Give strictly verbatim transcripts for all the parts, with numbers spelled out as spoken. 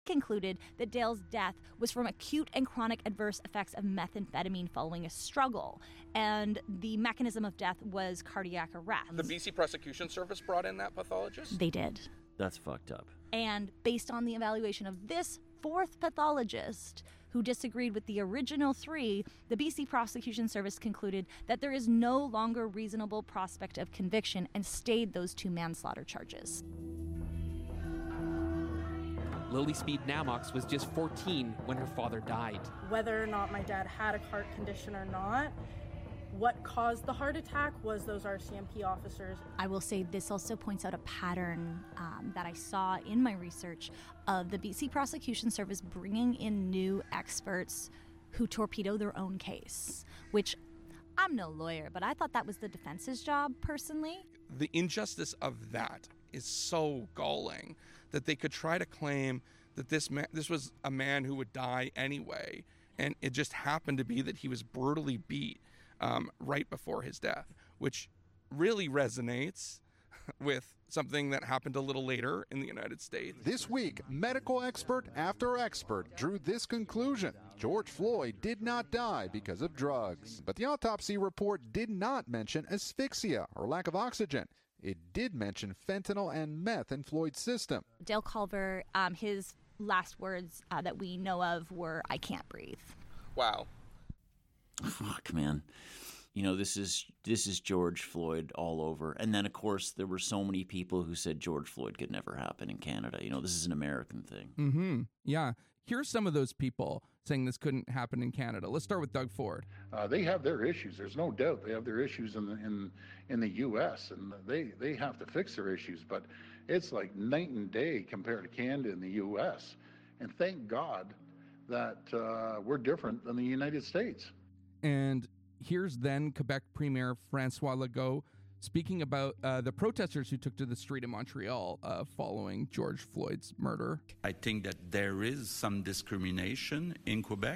concluded that Dale's death was from acute and chronic adverse effects of methamphetamine following a struggle, and the mechanism of death was cardiac arrest. The B C Prosecution Service brought in that pathologist? They did. That's fucked up. And based on the evaluation of this fourth pathologist, who disagreed with the original three, the B C Prosecution Service concluded that there is no longer reasonable prospect of conviction and stayed those two manslaughter charges. Lily Speed Namox was just fourteen when her father died. Whether or not my dad had a heart condition or not, what caused the heart attack was those R C M P officers. I will say this also points out a pattern um, that I saw in my research of the B C Prosecution Service bringing in new experts who torpedo their own case, which I'm no lawyer, but I thought that was the defense's job, personally. The injustice of that is so galling that they could try to claim that this man, this was a man who would die anyway, and it just happened to be that he was brutally beat um, right before his death, which really resonates with something that happened a little later in the United States. This week, medical expert after expert drew this conclusion. George Floyd did not die because of drugs. But the autopsy report did not mention asphyxia or lack of oxygen. It did mention fentanyl and meth in Floyd's system. Dale Culver, um, his last words uh, that we know of were, "I can't breathe." Wow. Fuck, man. You know, this is this is George Floyd all over. And then, of course, there were so many people who said George Floyd could never happen in Canada. You know, this is an American thing. Mm-hmm. Yeah. Here's some of those people saying this couldn't happen in Canada. Let's start with Doug Ford. Uh, they have their issues. There's no doubt they have their issues in the, in in the U S, and they, they have to fix their issues. But it's like night and day compared to Canada and the U S. And thank God that uh, we're different than the United States. And here's then Quebec Premier Francois Legault speaking about uh, the protesters who took to the street in Montreal uh, following George Floyd's murder. I think that there is some discrimination in Quebec,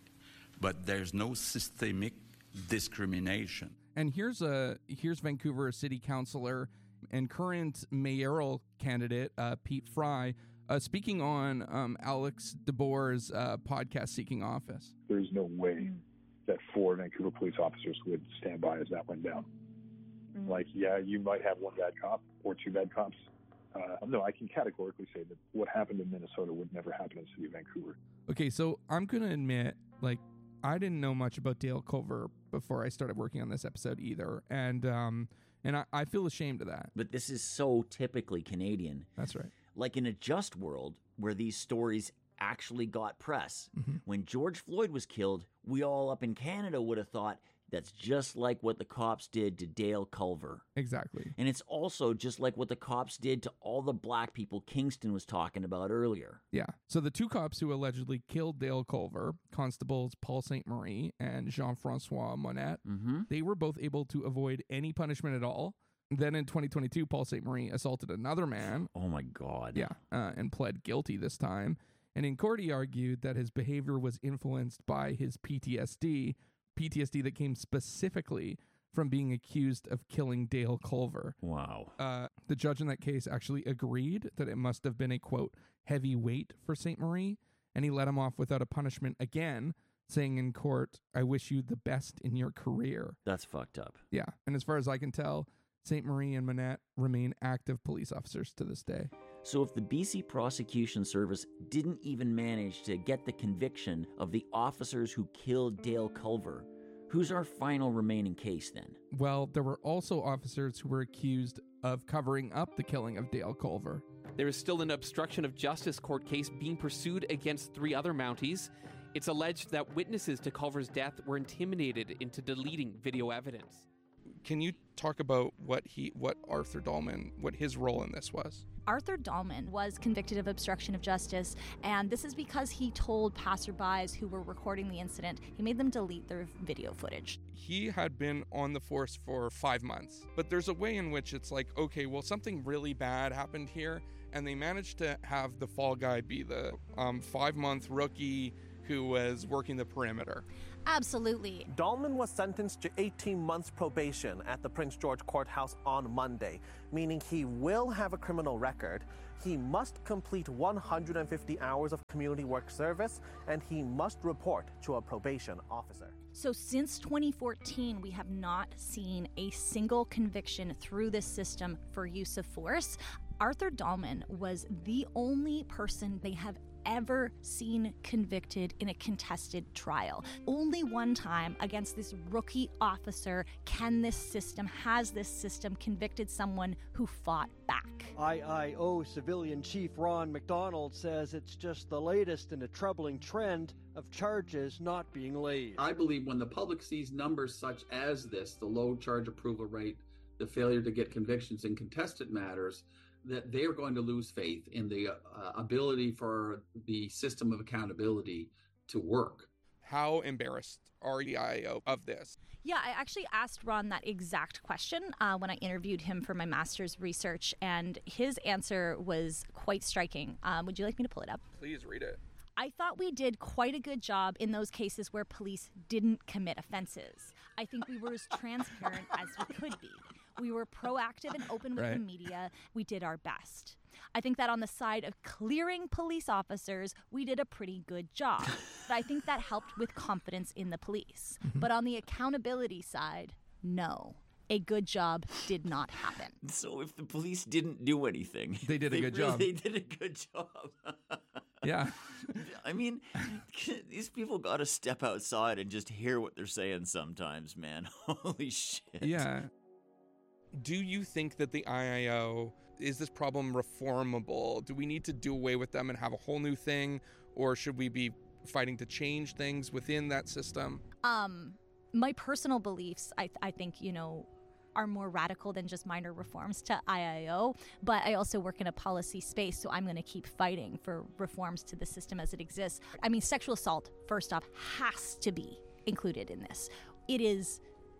but there's no systemic discrimination. And here's a here's Vancouver City Councillor and current mayoral candidate uh, Pete Fry uh, speaking on um, Alex DeBoer's uh, podcast Seeking Office. There's no way that four Vancouver police officers would stand by as that went down. Mm-hmm. Like, yeah, you might have one bad cop or two bad cops. Uh, no, I can categorically say that what happened in Minnesota would never happen in the city of Vancouver. Okay, so I'm going to admit, like, I didn't know much about Dale Culver before I started working on this episode either. And um, and I, I feel ashamed of that. But this is so typically Canadian. That's right. Like in a just world where these stories actually got press. Mm-hmm. When George Floyd was killed, we all up in Canada would have thought that's just like what the cops did to Dale Culver. Exactly. And it's also just like what the cops did to all the black people Kingston was talking about earlier. Yeah. So the two cops who allegedly killed Dale Culver, Constables Paul Saint Marie and Jean-Francois Monette, mm-hmm. they were both able to avoid any punishment at all. Then in twenty twenty-two, Paul Saint Marie assaulted another man. Oh my God. Yeah. Uh, and pled guilty this time. And in court, he argued that his behavior was influenced by his P T S D, P T S D that came specifically from being accused of killing Dale Culver. Wow. Uh, the judge in that case actually agreed that it must have been a, quote, heavy weight for Saint Marie, and he let him off without a punishment again, saying in court, "I wish you the best in your career." That's fucked up. Yeah. And as far as I can tell, Saint Marie and Monette remain active police officers to this day. So if the B C Prosecution Service didn't even manage to get the conviction of the officers who killed Dale Culver, who's our final remaining case then? Well, there were also officers who were accused of covering up the killing of Dale Culver. There is still an obstruction of justice court case being pursued against three other Mounties. It's alleged that witnesses to Culver's death were intimidated into deleting video evidence. Can you talk about what he, what Arthur Dahlman, what his role in this was? Arthur Dahlman was convicted of obstruction of justice, and this is because he told passerbys who were recording the incident, he made them delete their video footage. He had been on the force for five months, but there's a way in which it's like, okay, well, something really bad happened here, and they managed to have the fall guy be the um, five-month rookie who was working the perimeter. Absolutely. Dahlman was sentenced to eighteen months probation at the Prince George Courthouse on Monday, meaning he will have a criminal record. He must complete one hundred fifty hours of community work service, and he must report to a probation officer. So since twenty fourteen, we have not seen a single conviction through this system for use of force. Arthur Dahlman was the only person they have ever seen convicted in a contested trial. Only one time against this rookie officer can this system, has this system convicted someone who fought back. I I O Civilian Chief Ron McDonald says it's just the latest in a troubling trend of charges not being laid. I believe when the public sees numbers such as this, the low charge approval rate, the failure to get convictions in contested matters, that they are going to lose faith in the uh, ability for the system of accountability to work. How embarrassed are the I A O of this? Yeah, I actually asked Ron that exact question uh, when I interviewed him for my master's research, and his answer was quite striking. Um, would you like me to pull it up? Please read it. I thought we did quite a good job in those cases where police didn't commit offenses. I think we were as transparent as we could be. We were proactive and open with Right. the media. We did our best. I think that on the side of clearing police officers, we did a pretty good job. But I think that helped with confidence in the police. Mm-hmm. But on the accountability side, no. A good job did not happen. So if the police didn't do anything, They did a good really, job. They did a good job. Yeah. I mean, these people got to step outside and just hear what they're saying sometimes, man. Holy shit. Yeah. Do you think that the I A O, is this problem reformable? Do we need to do away with them and have a whole new thing? Or should we be fighting to change things within that system? Um, my personal beliefs, I, I think, you know, are more radical than just minor reforms to I A O, but I also work in a policy space, so I'm going to keep fighting for reforms to the system as it exists. I mean, sexual assault, first off, has to be included in this. It is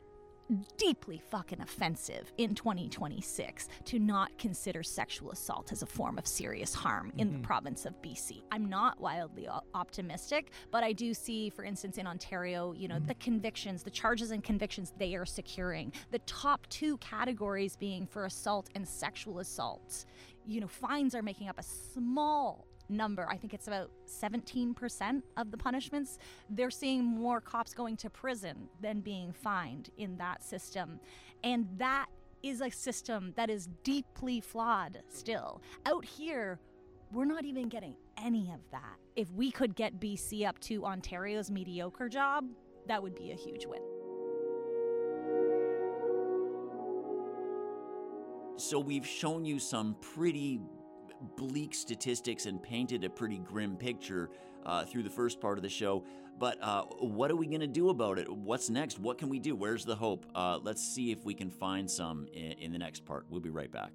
deeply fucking offensive in twenty twenty-six to not consider sexual assault as a form of serious harm in Mhm. the province of B C. I'm not wildly o- optimistic, but I do see, for instance, in Ontario, you know, the convictions, the charges and convictions they are securing, the top two categories being for assault and sexual assault. You know, fines are making up a small number. I think it's about seventeen percent of the punishments. They're seeing more cops going to prison than being fined in that system. And that is a system that is deeply flawed still. Out here, we're not even getting any of that. If we could get B C up to Ontario's mediocre job, that would be a huge win. So we've shown you some pretty bleak statistics and painted a pretty grim picture uh, through the first part of the show. But uh, what are we going to do about it? What's next? What can we do? Where's the hope? Uh, let's see if we can find some in, in the next part. We'll be right back.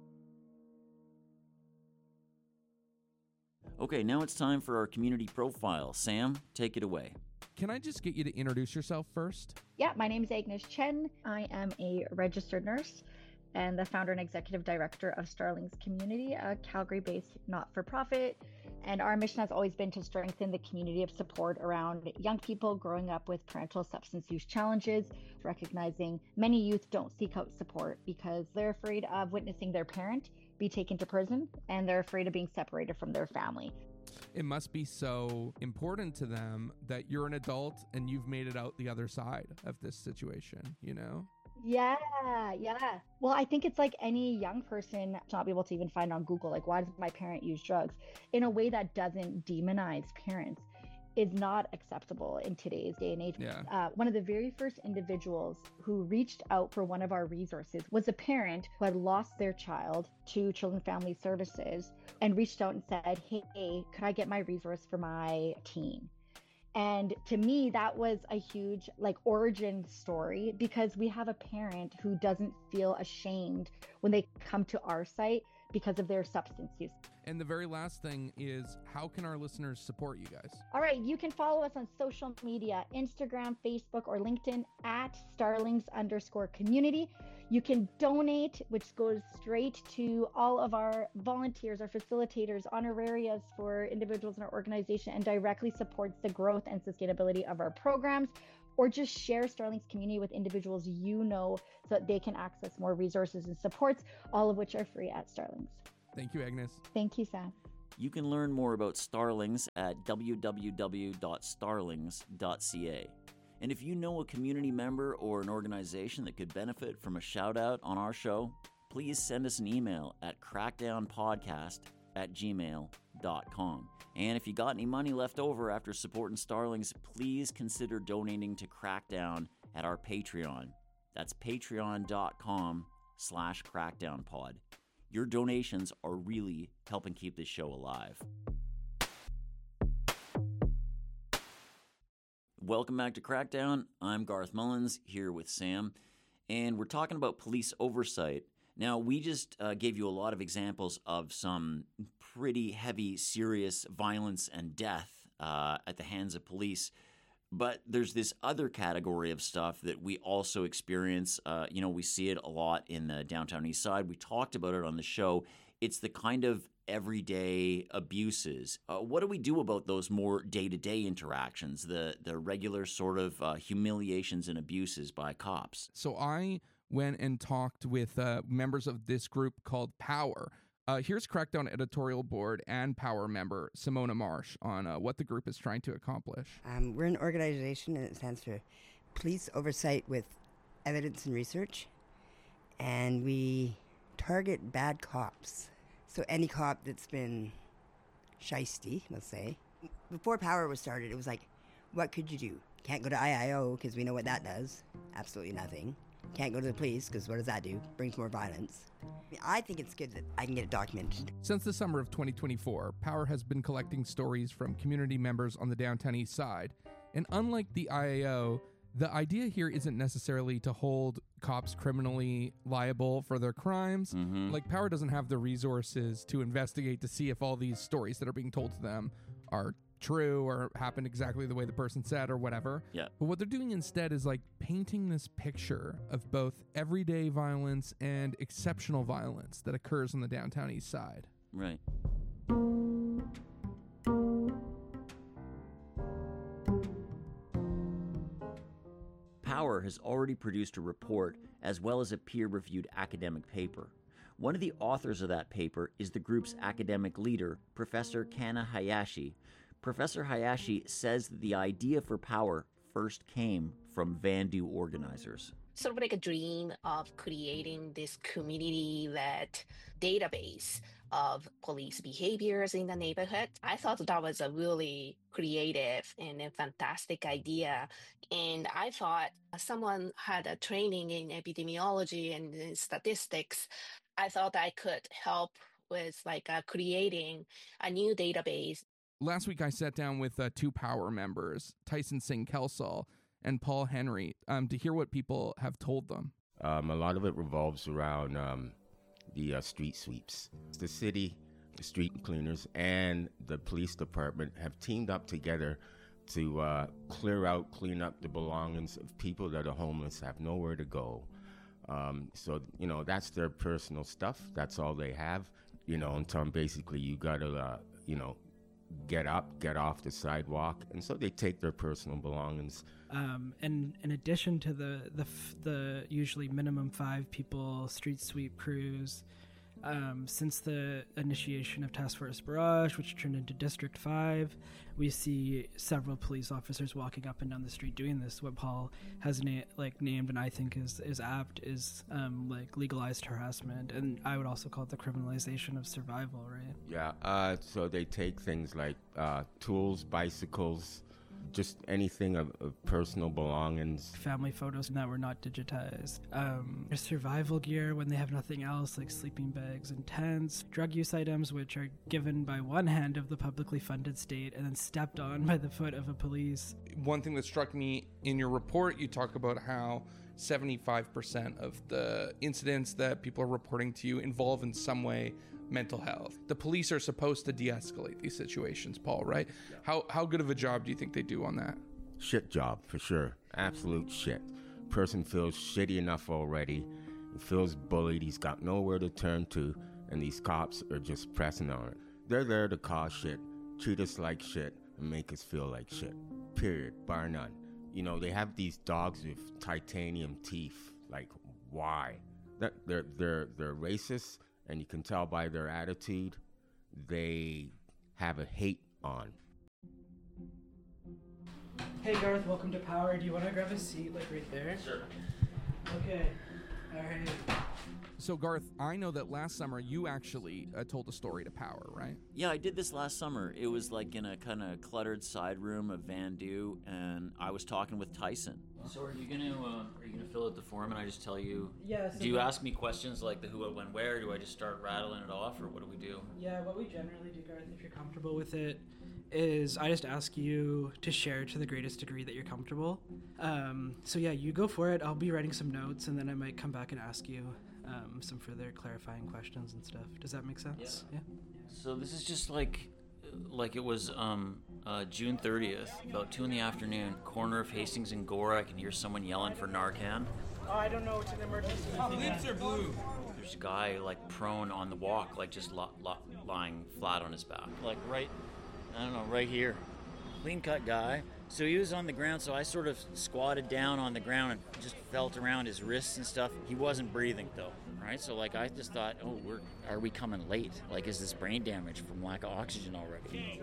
Okay, now it's time for our community profile. Sam, take it away. Can I just get you to introduce yourself first? Yeah, my name is Agnes Chen. I am a registered nurse and the founder and executive director of Starlings Community, a Calgary-based not-for-profit. And our mission has always been to strengthen the community of support around young people growing up with parental substance use challenges, recognizing many youth don't seek out support because they're afraid of witnessing their parent be taken to prison, and they're afraid of being separated from their family. It must be so important to them that you're an adult and you've made it out the other side of this situation, you know? Yeah, yeah. Well, I think it's like any young person to not be able to even find on Google, like, why does my parent use drugs? In a way that doesn't demonize parents is not acceptable in today's day and age. Yeah. Uh, one of the very first individuals who reached out for one of our resources was a parent who had lost their child to Children and Family Services and reached out and said, hey, could I get my resource for my teen? And to me, that was a huge like origin story, because we have a parent who doesn't feel ashamed when they come to our site because of their substance use. And the very last thing is, how can our listeners support you guys? All right, you can follow us on social media, Instagram, Facebook, or LinkedIn at Starlings underscore community. You can donate, which goes straight to all of our volunteers, our facilitators, honorarias for individuals in our organization, and directly supports the growth and sustainability of our programs. Or just share Starlings Community with individuals you know so that they can access more resources and supports, all of which are free at Starlings. Thank you, Agnes. Thank you, Sam. You can learn more about Starlings at w w w dot starlings dot c a. And if you know a community member or an organization that could benefit from a shout out on our show, please send us an email at crackdownpodcast at gmail dot com. And if you got any money left over after supporting Starlings, please consider donating to Crackdown at our Patreon. That's patreon.com slash crackdownpod. Your donations are really helping keep this show alive. Welcome back to Crackdown. I'm Garth Mullins here with Sam, and we're talking about police oversight. Now, we just uh, gave you a lot of examples of some pretty heavy, serious violence and death uh, at the hands of police. But there's this other category of stuff that we also experience. Uh, you know, we see it a lot in the downtown east side. We talked about it on the show. It's the kind of everyday abuses. Uh, what do we do about those more day-to-day interactions, the, the regular sort of uh, humiliations and abuses by cops? So I went and talked with uh, members of this group called Power. Uh, here's Crackdown editorial board and Power member Simona Marsh on uh, what the group is trying to accomplish. Um, we're an organization, and it stands for Police Oversight with Evidence and Research, and we target bad cops. So any cop that's been shisty, let's say. Before Power was started, it was like, what could you do? Can't go to I I O because we know what that does. Absolutely nothing. Can't go to the police because what does that do? Brings more violence. I mean, I think it's good that I can get it documented. Since the summer of twenty twenty-four, Power has been collecting stories from community members on the downtown east side. And unlike the I A O, the idea here isn't necessarily to hold cops criminally liable for their crimes. Mm-hmm. Like, Power doesn't have the resources to investigate to see if all these stories that are being told to them are true or happened exactly the way the person said or whatever. Yeah. But what they're doing instead is like painting this picture of both everyday violence and exceptional violence that occurs on the downtown east side. Right. Power has already produced a report as well as a peer-reviewed academic paper. One of the authors of that paper is the group's academic leader, Professor Kana Hayashi. Professor Hayashi says that the idea for Power first came from Vandu organizers. Sort of like a dream of creating this community-led database of police behaviors in the neighborhood. I thought that was a really creative and a fantastic idea. And I thought someone had a training in epidemiology and in statistics. I thought I could help with like uh, creating a new database. Last week, I sat down with uh, two Power members, Tyson Singh Kelsall and Paul Henry, um, to hear what people have told them. Um, a lot of it revolves around um, the uh, street sweeps. The city, the street cleaners, and the police department have teamed up together to uh, clear out, clean up the belongings of people that are homeless, have nowhere to go. Um, so, you know, that's their personal stuff. That's all they have. You know, in terms, basically, you got to, uh, you know, get up, get off the sidewalk, and so they take their personal belongings. Um, and in addition to the, the the usually minimum five people street sweep crews, um, since the initiation of Task Force Barrage, which turned into District five, we see several police officers walking up and down the street doing this. What Paul has na- like named, and I think is is apt, is um, like legalized harassment, and I would also call it the criminalization of survival, right? Yeah. Uh, so they take things like uh, tools, bicycles, just anything of, of personal belongings. Family photos that were not digitized. Um, their survival gear when they have nothing else, like sleeping bags and tents. Drug use items, which are given by one hand of the publicly funded state and then stepped on by the foot of a police. One thing that struck me in your report, you talk about how seventy-five percent of the incidents that people are reporting to you involve in some way mental health. The police are supposed to de-escalate these situations, Paul, right? Yeah. How how good of a job do you think they do on that? Shit job, for sure. Absolute shit. Person feels shitty enough already, He feels bullied, he's got nowhere to turn to, and these cops are just pressing on it. They're there to cause shit, treat us like shit, and make us feel like shit. Period. Bar none. You know, they have these dogs with titanium teeth. Like, why? That they're they're they're racist, and you can tell by their attitude, they have a hate on. Hey Garth, welcome to Power. Do you want to grab a seat, like right there? Sure. Okay. All right. So Garth, I know that last summer you actually uh, told a story to Power, right? Yeah, I did this last summer. It was like in a kind of cluttered side room of Van Du, and I was talking with Tyson. So are you gonna uh, are you gonna fill out the form and I just tell you? Yeah. So do you that- ask me questions like the who, what, when, where? Do I just start rattling it off, or what do we do? Yeah, what we generally do, Garth, if you're comfortable with it, is I just ask you to share to the greatest degree that you're comfortable. Um, so yeah, you go for it. I'll be writing some notes, and then I might come back and ask you um, some further clarifying questions and stuff. Does that make sense? Yeah. So this is just like, like it was um, uh, June thirtieth, about two in the afternoon, corner of Hastings and Gora. I can hear someone yelling for Narcan. Oh, I don't know. It's an emergency. Lips are blue. There's a guy like prone on the walk, like just lo- lo- lying flat on his back, like right. I don't know, right here. Clean cut guy. So he was on the ground, so I sort of squatted down on the ground and just felt around his wrists and stuff. He wasn't breathing though, right? So like I just thought, oh, we're are we coming late? Like, is this brain damage from lack of oxygen already?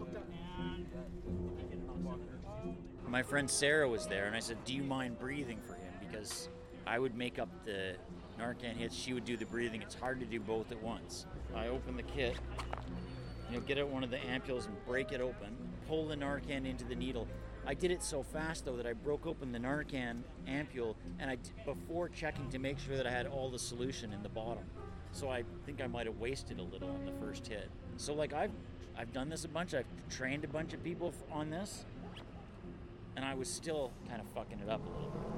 My friend Sarah was there, and I said, do you mind breathing for him? Because I would make up the Narcan hits, she would do the breathing. It's hard to do both at once. I opened the kit. You know, get out one of the ampules and break it open, pull the Narcan into the needle. I did it so fast, though, that I broke open the Narcan ampule, and I, before checking to make sure that I had all the solution in the bottom. So I think I might have wasted a little on the first hit. So, like, I've, I've done this a bunch. I've trained a bunch of people on this, and I was still kind of fucking it up a little bit.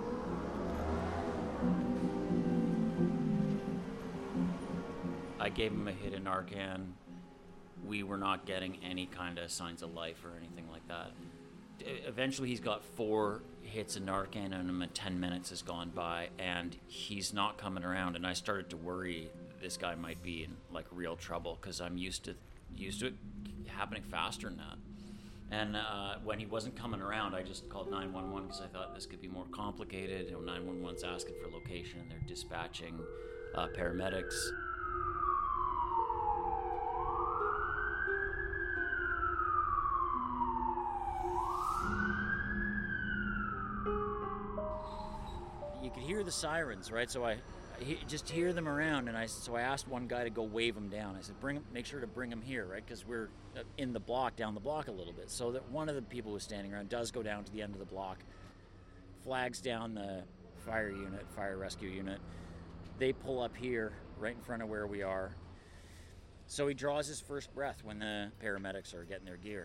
I gave him a hit of Narcan. We were not getting any kind of signs of life or anything like that. Eventually he's got four hits of Narcan and him, and ten minutes has gone by, and he's not coming around, and I started to worry this guy might be in like real trouble, because I'm used to used to it happening faster than that. And uh, when he wasn't coming around, I just called nine one one because I thought this could be more complicated. You know, nine one one's asking for location, and they're dispatching uh, paramedics. You could hear the sirens, right? So I, I he, just hear them around, and I so I asked one guy to go wave them down. I said, "Bring him, make sure to bring him here, right? Because we're in the block, down the block a little bit." So that one of the people who's standing around does go down to the end of the block, flags down the fire unit, fire rescue unit. They pull up here, right in front of where we are. So he draws his first breath when the paramedics are getting their gear.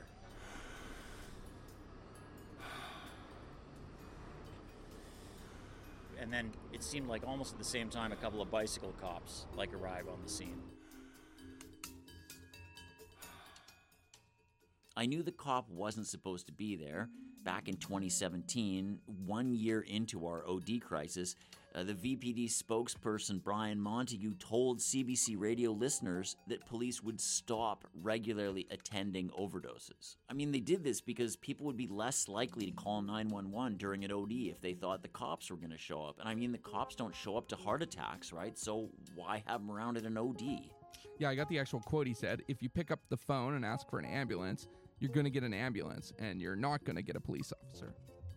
And then it seemed like almost at the same time a couple of bicycle cops like arrive on the scene. I knew the cop wasn't supposed to be there. Back in twenty seventeen, one year into our O D crisis, uh, the V P D spokesperson Brian Montague told C B C radio listeners that police would stop regularly attending overdoses. I mean, they did this because people would be less likely to call nine one one during an O D if they thought the cops were going to show up. And I mean, the cops don't show up to heart attacks, right? So why have them around at an O D? Yeah, I got the actual quote. He said, if you pick up the phone and ask for an ambulance, you're going to get an ambulance, and you're not going to get a police officer.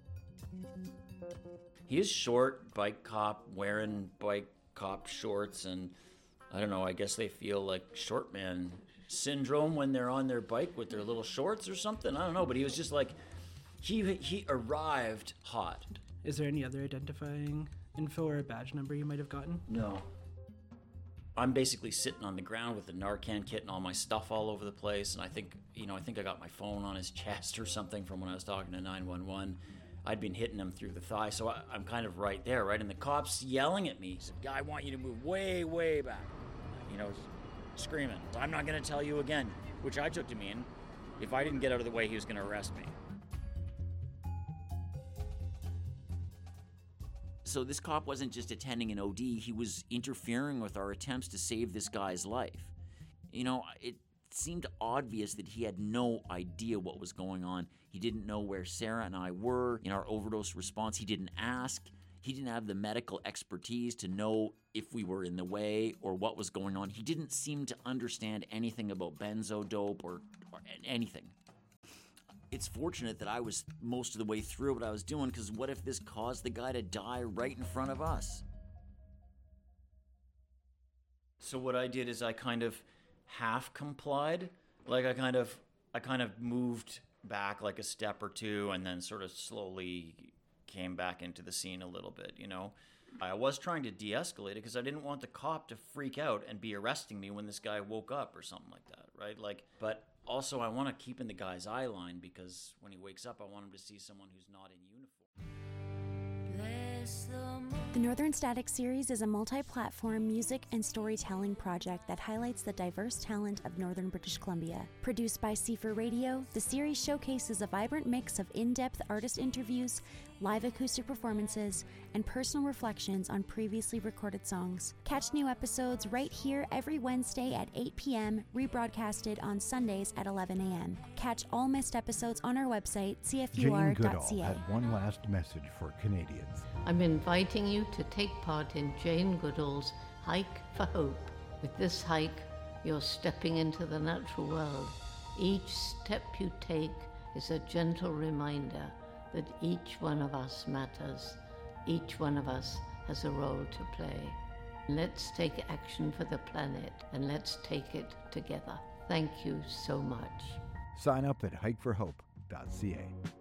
He is short, bike cop, wearing bike cop shorts, and I don't know, I guess they feel like short man syndrome when they're on their bike with their little shorts or something. I don't know, but he was just like, he he arrived hot. Is there any other identifying info or a badge number you might have gotten? No. I'm basically sitting on the ground with the Narcan kit and all my stuff all over the place, and I think, you know, I think I got my phone on his chest or something from when I was talking to nine one one. I'd been hitting him through the thigh, so I, I'm kind of right there, right? And the cop's yelling at me. He said, "I want you to move way, way back." You know, screaming, "I'm not going to tell you again," which I took to mean if I didn't get out of the way, he was going to arrest me. So this cop wasn't just attending an O D, he was interfering with our attempts to save this guy's life. You know, it seemed obvious that he had no idea what was going on. He didn't know where Sarah and I were in our overdose response. He didn't ask. He didn't have the medical expertise to know if we were in the way or what was going on. He didn't seem to understand anything about benzodope or, or anything. It's fortunate that I was most of the way through what I was doing, because what if this caused the guy to die right in front of us? So what I did is I kind of half complied. Like I kind of I kind of moved back like a step or two and then sort of slowly came back into the scene a little bit, you know. I was trying to de-escalate it because I didn't want the cop to freak out and be arresting me when this guy woke up or something like that, right? Like, but also I want to keep in the guy's eye line, because when he wakes up, I want him to see someone who's not in uniform. The Northern Static series is a multi-platform music and storytelling project that highlights the diverse talent of Northern British Columbia. Produced by C four Radio, the series showcases a vibrant mix of in-depth artist interviews, live acoustic performances, and personal reflections on previously recorded songs. Catch new episodes right here every Wednesday at eight p.m., rebroadcasted on Sundays at eleven a.m. Catch all missed episodes on our website, c f u r dot c a. Jane Goodall had one last message for Canadians. I'm inviting you to take part in Jane Goodall's Hike for Hope. With this hike, you're stepping into the natural world. Each step you take is a gentle reminder that each one of us matters. Each one of us has a role to play. Let's take action for the planet, and let's take it together. Thank you so much. Sign up at hike for hope dot c a.